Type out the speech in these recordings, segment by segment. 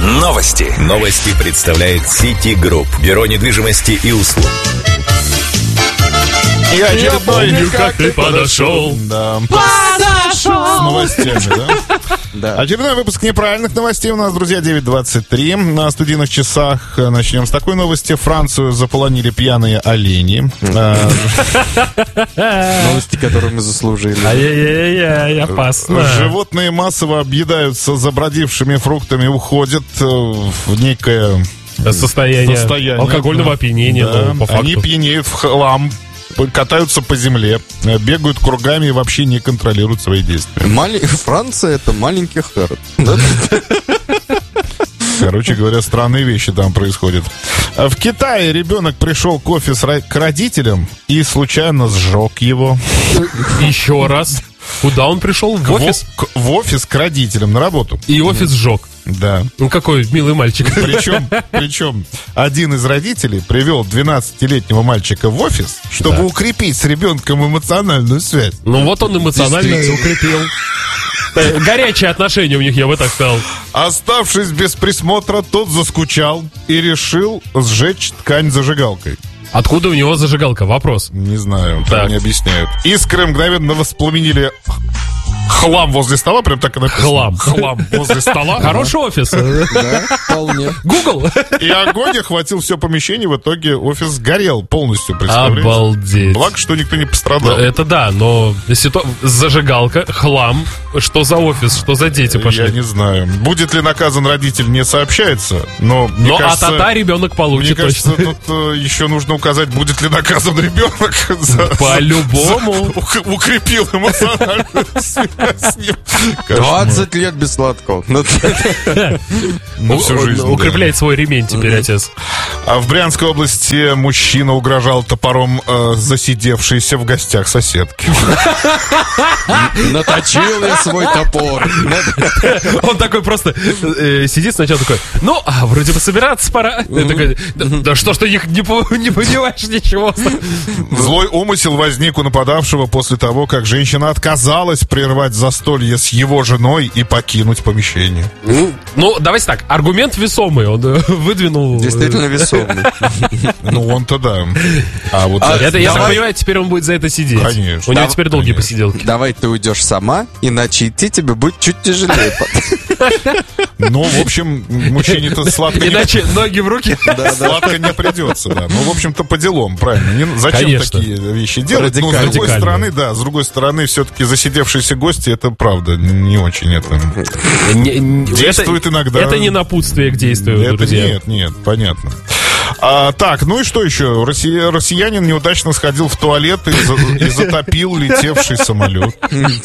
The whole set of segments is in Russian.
Новости. Новости представляет City Group. Бюро недвижимости и услуг. Я помню, как ты подошел. Да. Подошел. С новостями, да? Да. Очередной выпуск неправильных новостей у нас, друзья, 9:23. На студийных часах начнем с такой новости. Францию заполонили пьяные олени. Новости, которые мы заслужили. Ай-яй-яй, опасно. Животные массово объедаются забродившими фруктами, уходят в некое Состояние алкогольного опьянения, Да. ну, по факту. Они пьянеют в хлам, катаются по земле, бегают кругами и вообще не контролируют свои действия. Франция — это маленький Хэрот. Короче говоря, странные вещи там происходят. В Китае ребенок пришел к родителям и случайно сжег его. Еще раз. Куда он пришел? В офис? В офис к родителям на работу. И офис сжег. Да. Ну, какой милый мальчик. Причем один из родителей привел 12-летнего мальчика в офис, чтобы укрепить с ребенком эмоциональную связь. Ну, вот он эмоционально укрепил. Горячие отношения у них, я бы так сказал. Оставшись без присмотра, тот заскучал и решил сжечь ткань зажигалкой. Откуда у него зажигалка? Вопрос. Не знаю, Так. там не объясняют. Искры мгновенно воспламенили хлам возле стола, прям так и написано. Хлам возле стола. Хороший офис. Да, вполне. Google. И огонь охватил все помещение, в итоге офис сгорел полностью, представляете? Обалдеть. Благо, что никто не пострадал. Это да, но зажигалка, хлам. Что за офис, что за дети пошли? Я не знаю. Будет ли наказан родитель, не сообщается, но мне Но кажется... от ребенок Мне получит кажется, точно. тут еще нужно указать, будет ли наказан ребенок за... По-любому. Укрепил эмоциональную связь с ним. 20 лет без сладкого. Ну, всю жизнь, да. Укрепляет свой ремень теперь отец. А в Брянской области мужчина угрожал топором засидевшейся в гостях соседки. Наточил я свой топор. Он такой просто сидит сначала такой, ну, вроде бы собираться пора. Я такой, да что ж ты не понимаешь ничего. Злой умысел возник у нападавшего после того, как женщина отказалась прервать застолье с его женой и покинуть помещение. Ну, давайте так, аргумент весомый, он выдвинул. Действительно весомый. Ну, он-то да. А вот Это, я так понимаю, теперь он будет за это сидеть. Конечно. У него теперь долгие Конечно. посиделки. Давай ты уйдешь сама, иначе идти тебе будет чуть тяжелее. Ну, в общем, мужчине-то сладко Иначе ноги в руки. сладко не придется, да. Ну, в общем-то, по делам, правильно. Зачем Конечно. такие вещи делать? Ну, с другой стороны, да, с другой стороны, все-таки засидевшие гости, это правда не очень это... Действует иногда. Это не напутствие к действию, Это друзья. нет, понятно. Так, ну и что еще? Россиянин неудачно сходил в туалет и затопил летевший самолет.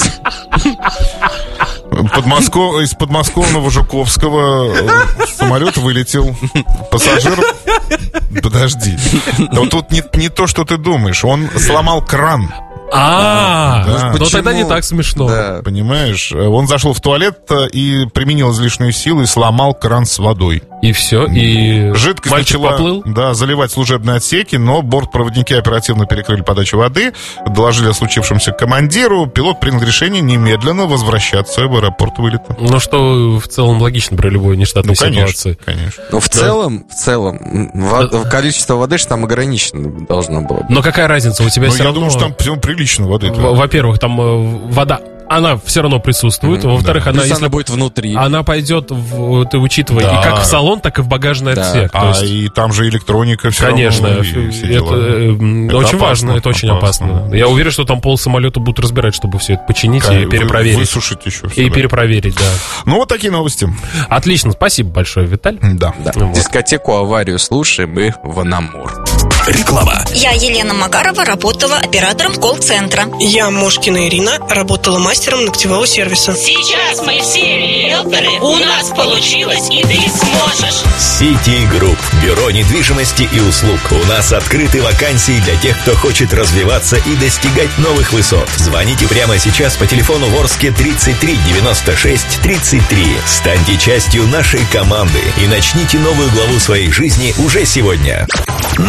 Из подмосковного Жуковского самолет вылетел. Пассажир... Подожди. Но тут не то, что ты думаешь. Он сломал кран. Но почему? тогда не так смешно. Да. Понимаешь? Он зашел в туалет и применил излишнюю силу и сломал кран с водой. И все, и Жидкость мальчик начала поплыл. заливать служебные отсеки, но бортпроводники оперативно перекрыли подачу воды, доложили о случившемся командиру. Пилот принял решение немедленно возвращаться в аэропорт вылета. Ну, что в целом логично при любой нештатной ситуации. Конечно. Но в целом, количество воды же там ограничено должно было быть. Но какая разница, у тебя Но все я равно... думаю, что там всем прилично воды. Во-первых, там вода, она все равно присутствует. Во-вторых, она, Плюс если она будет внутри. она пойдет, ты учитывая, Да. и как в салон, так и в багажный Да. отсек. То есть, И там же электроника все конечно, равно. И все это дела. очень опасно, важно, это очень опасно. Я уверен, что там пол самолета будут разбирать, чтобы все это починить и перепроверить. Высушить еще все. И перепроверить, да. Ну, вот такие новости. Отлично, спасибо большое, Виталь. Да. Да. Вот. Дискотеку «Аварию» слушаем и в Анамур. Реклама. Я, Елена Магарова, работала оператором колл-центра. Я, Мошкина Ирина, работала мастером ногтевого сервиса. Сейчас мы все риэлторы, у нас получилось, и ты сможешь. City Group. Бюро недвижимости и услуг. У нас открыты вакансии для тех, кто хочет развиваться и достигать новых высот. Звоните прямо сейчас по телефону Ворске 33 96 33. Станьте частью нашей команды и начните новую главу своей жизни уже сегодня.